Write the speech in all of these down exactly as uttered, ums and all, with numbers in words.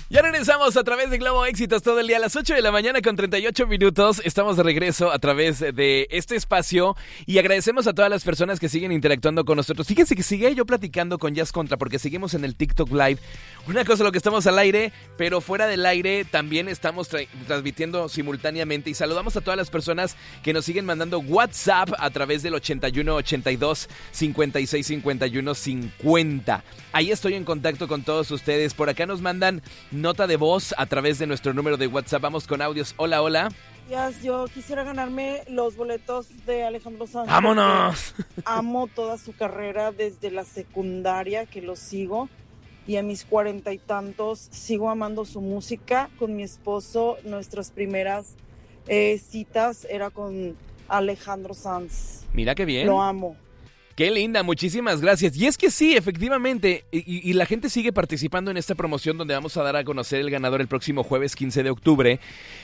Ya regresamos a través de Globo Éxitos todo el día a las ocho de la mañana con treinta y ocho minutos. Estamos de regreso a través de este espacio y agradecemos a todas las personas que siguen interactuando con nosotros. Fíjense que sigue yo platicando con Jazz Contra porque seguimos en el TikTok Live. Una cosa lo que estamos al aire, pero fuera del aire también estamos tra- transmitiendo simultáneamente y saludamos a todas las personas que nos siguen mandando WhatsApp a través del ochenta y uno ochenta y dos cincuenta y seis cincuenta y uno cincuenta. Ahí estoy en contacto con todos ustedes. Por acá nos mandan nota de voz a través de nuestro número de WhatsApp. Vamos con audios. Hola, hola. Yes, yo quisiera ganarme los boletos de Alejandro Sanz. ¡Vámonos! Amo toda su carrera desde la secundaria que lo sigo y a mis cuarenta y tantos sigo amando su música. Con mi esposo, nuestras primeras eh, citas era con Alejandro Sanz. Mira qué bien. Lo amo. Qué linda, muchísimas gracias. Y es que sí, efectivamente, y, y la gente sigue participando en esta promoción donde vamos a dar a conocer el ganador el próximo jueves quince de octubre.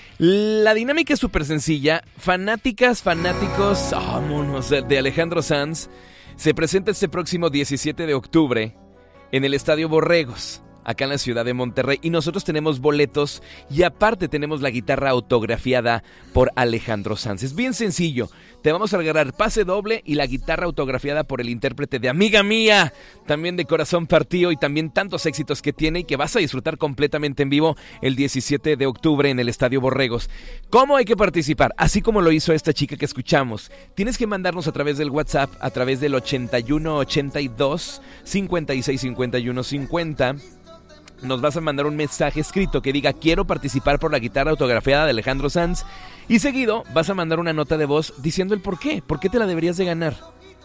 La dinámica es súper sencilla. Fanáticas, fanáticos, vámonos, de Alejandro Sanz se presenta este próximo diecisiete de octubre en el Estadio Borregos, acá en la ciudad de Monterrey, y nosotros tenemos boletos y aparte tenemos la guitarra autografiada por Alejandro Sanz. Es bien sencillo, te vamos a regalar pase doble y la guitarra autografiada por el intérprete de Amiga Mía, también de Corazón Partido y también tantos éxitos que tiene y que vas a disfrutar completamente en vivo el diecisiete de octubre en el Estadio Borregos. ¿Cómo hay que participar? Así como lo hizo esta chica que escuchamos. Tienes que mandarnos a través del WhatsApp, a través del ochenta y uno ochenta y dos cincuenta y seis cincuenta y uno cincuenta. Nos vas a mandar un mensaje escrito que diga quiero participar por la guitarra autografiada de Alejandro Sanz y seguido vas a mandar una nota de voz diciendo el por qué, por qué te la deberías de ganar.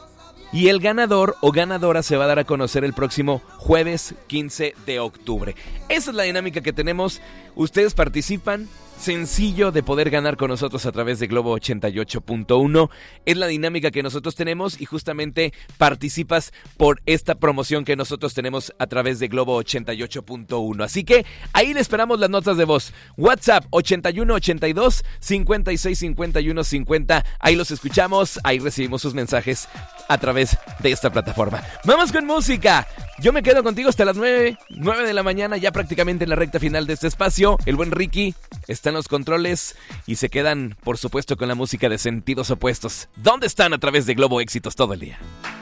Y el ganador o ganadora se va a dar a conocer el próximo jueves quince de octubre. Esa es la dinámica que tenemos. Ustedes participan. Sencillo de poder ganar con nosotros a través de Globo ochenta y ocho punto uno. Es la dinámica que nosotros tenemos y justamente participas por esta promoción que nosotros tenemos a través de Globo ochenta y ocho punto uno. Así que ahí le esperamos las notas de voz. WhatsApp ochenta y uno ochenta y dos cincuenta y seis cincuenta y uno cincuenta. Ahí los escuchamos, ahí recibimos sus mensajes a través de esta plataforma. Vamos con música. Yo me quedo contigo hasta las nueve, nueve de la mañana, ya prácticamente en la recta final de este espacio. El buen Ricky está en los controles y se quedan, por supuesto, con la música de Sentidos Opuestos. ¿Dónde están? A través de Globo Éxitos todo el día.